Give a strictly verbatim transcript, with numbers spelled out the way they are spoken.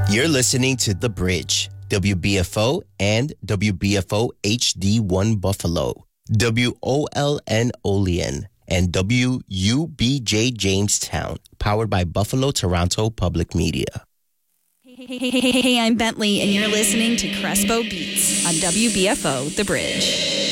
You're listening to The Bridge, W B F O and W B F O H D one Buffalo, W O L N Olean, and W U B J Jamestown, powered by Buffalo Toronto Public Media. Hey, hey, hey, hey, hey, I'm Bentley, and you're listening to Crespo Beats on W B F O The Bridge.